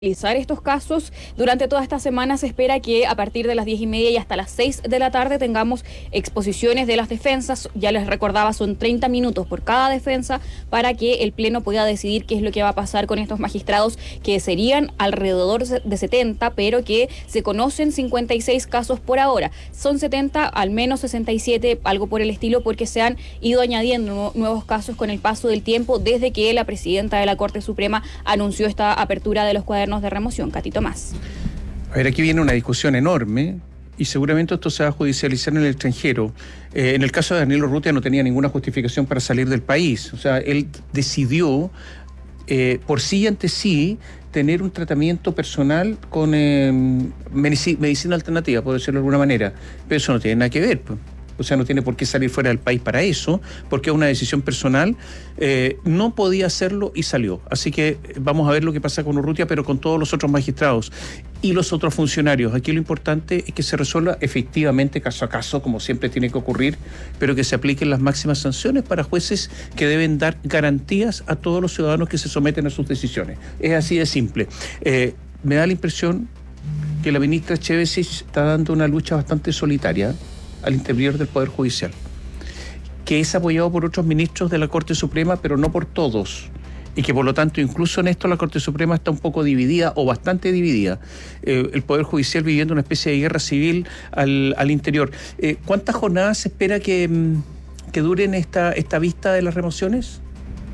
Analizar estos casos. Durante toda esta semana se espera que a partir de las 10:30 y hasta las 6 de la tarde tengamos exposiciones de las defensas. Ya les recordaba, son 30 minutos por cada defensa para que el Pleno pueda decidir qué es lo que va a pasar con estos magistrados, que serían alrededor de 70, pero que se conocen 56 casos por ahora. Son 70, al menos 67, algo por el estilo, porque se han ido añadiendo nuevos casos con el paso del tiempo desde que la presidenta de la Corte Suprema anunció esta apertura de los cuadernos de remoción. Catito más. A ver, aquí viene una discusión enorme y seguramente esto se va a judicializar en el extranjero. En el caso de Danilo Urrutia no tenía ninguna justificación para salir del país. O sea, él decidió por sí y ante sí tener un tratamiento personal con medicina alternativa, por decirlo de alguna manera. Pero eso no tiene nada que ver, pues. O sea, no tiene por qué salir fuera del país para eso, porque es una decisión personal. No podía hacerlo y salió. Así que vamos a ver lo que pasa con Urrutia, pero con todos los otros magistrados y los otros funcionarios. Aquí lo importante es que se resuelva efectivamente caso a caso, como siempre tiene que ocurrir, pero que se apliquen las máximas sanciones para jueces que deben dar garantías a todos los ciudadanos que se someten a sus decisiones. Es así de simple. Me da la impresión que la ministra Chevesich está dando una lucha bastante solitaria al interior del Poder Judicial, que es apoyado por otros ministros de la Corte Suprema, pero no por todos, y que por lo tanto incluso en esto la Corte Suprema está un poco dividida o bastante dividida. El Poder Judicial viviendo una especie de guerra civil al interior. ¿Cuántas jornadas se espera que duren esta vista de las remociones?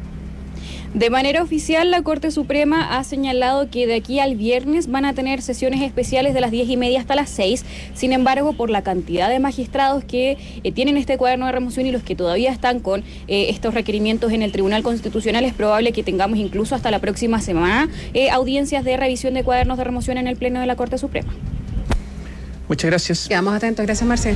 De manera oficial, la Corte Suprema ha señalado que de aquí al viernes van a tener sesiones especiales de las 10:30 hasta las 6. Sin embargo, por la cantidad de magistrados que tienen este cuaderno de remoción y los que todavía están con estos requerimientos en el Tribunal Constitucional, es probable que tengamos incluso hasta la próxima semana audiencias de revisión de cuadernos de remoción en el Pleno de la Corte Suprema. Muchas gracias. Quedamos atentos. Gracias, Marcel.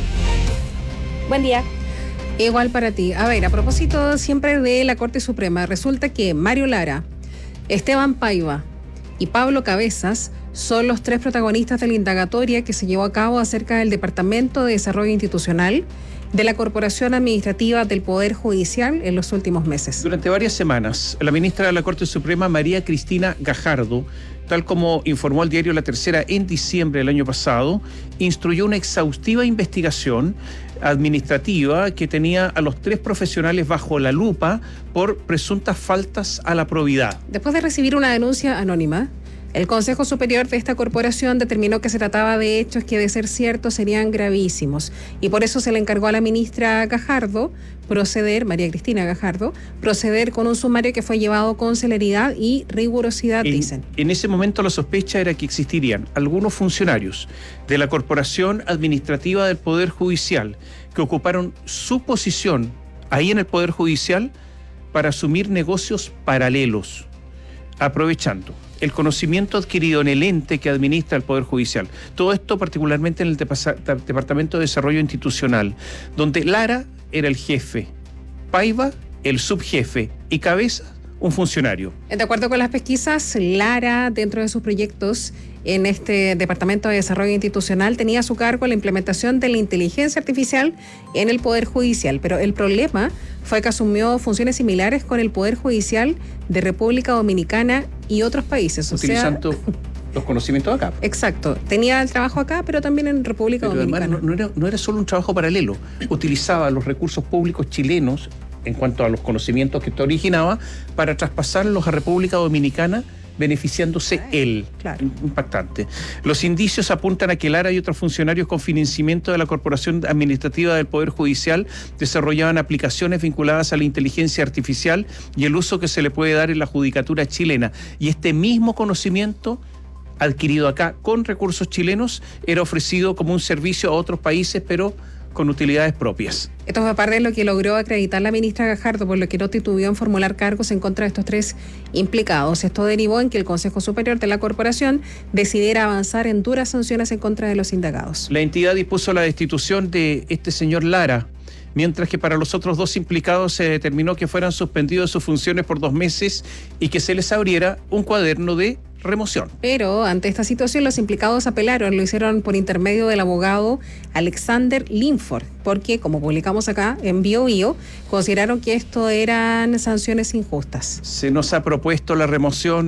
Buen día. Igual para ti. A ver, a propósito siempre de la Corte Suprema, resulta que Mario Lara, Esteban Paiva y Pablo Cabezas son los tres protagonistas de la indagatoria que se llevó a cabo acerca del Departamento de Desarrollo Institucional de la Corporación Administrativa del Poder Judicial en los últimos meses. Durante varias semanas, la ministra de la Corte Suprema, María Cristina Gajardo, tal como informó el diario La Tercera en diciembre del año pasado, instruyó una exhaustiva investigación administrativa que tenía a los tres profesionales bajo la lupa por presuntas faltas a la probidad. Después de recibir una denuncia anónima, el Consejo Superior de esta corporación determinó que se trataba de hechos que, de ser ciertos, serían gravísimos. Y por eso se le encargó a la ministra Gajardo María Cristina Gajardo, proceder con un sumario que fue llevado con celeridad y rigurosidad, dicen. En ese momento la sospecha era que existirían algunos funcionarios de la Corporación Administrativa del Poder Judicial que ocuparon su posición ahí en el Poder Judicial para asumir negocios paralelos, aprovechando el conocimiento adquirido en el ente que administra el Poder Judicial. Todo esto particularmente en el Departamento de Desarrollo Institucional, donde Lara era el jefe, Paiva el subjefe y Cabeza un funcionario. De acuerdo con las pesquisas, Lara, dentro de sus proyectos en este Departamento de Desarrollo Institucional, tenía a su cargo la implementación de la inteligencia artificial en el Poder Judicial, pero el problema fue que asumió funciones similares con el Poder Judicial de República Dominicana y otros países. Utilizando los conocimientos acá. Exacto. Tenía el trabajo acá, pero también en República Dominicana. Además, no era solo un trabajo paralelo. Utilizaba los recursos públicos chilenos en cuanto a los conocimientos que esto originaba para traspasarlos a República Dominicana, beneficiándose él. Claro. Impactante. Los indicios apuntan a que Lara y otros funcionarios con financiamiento de la Corporación Administrativa del Poder Judicial desarrollaban aplicaciones vinculadas a la inteligencia artificial y el uso que se le puede dar en la judicatura chilena. Y este mismo conocimiento adquirido acá con recursos chilenos era ofrecido como un servicio a otros países, pero con utilidades propias. Esto fue parte de lo que logró acreditar la ministra Gajardo, por lo que no titubeó en formular cargos en contra de estos tres implicados. Esto derivó en que el Consejo Superior de la Corporación decidiera avanzar en duras sanciones en contra de los indagados. La entidad dispuso la destitución de este señor Lara, mientras que para los otros dos implicados se determinó que fueran suspendidos de sus funciones por 2 meses y que se les abriera un cuaderno de remoción. Pero ante esta situación los implicados apelaron, lo hicieron por intermedio del abogado Alexander Linford, porque, como publicamos acá en BioBio, consideraron que esto eran sanciones injustas. Se nos ha propuesto la remoción,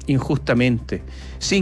injustamente, sin